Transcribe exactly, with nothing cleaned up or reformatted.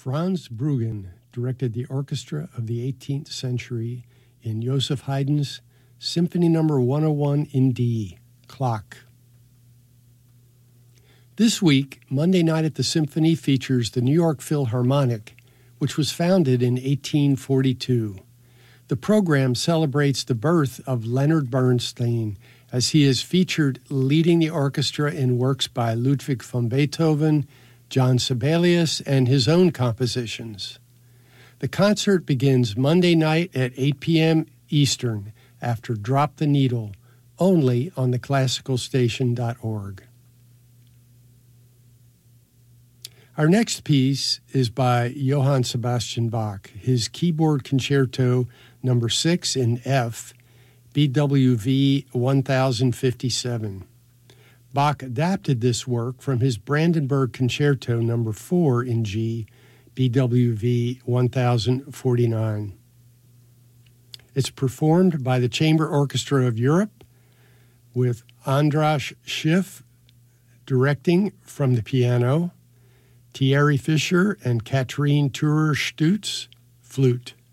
Franz Bruggen directed the orchestra of the eighteenth century in Joseph Haydn's Symphony Number one oh one in D, Clock. This week, Monday Night at the Symphony features the New York Philharmonic, which was founded in eighteen forty-two. The program celebrates the birth of Leonard Bernstein, as he is featured leading the orchestra in works by Ludwig van Beethoven, John Sibelius, and his own compositions. The concert begins Monday night at eight p.m. Eastern after Drop the Needle, only on the classical station dot org. Our next piece is by Johann Sebastian Bach, his keyboard concerto number six in F, B W V one thousand fifty-seven. Bach adapted this work from his Brandenburg Concerto number four in G, B W V one thousand forty-nine. It's performed by the Chamber Orchestra of Europe, with Andras Schiff directing from the piano, Thierry Fischer and Katrine Thurer-Stutz, flute.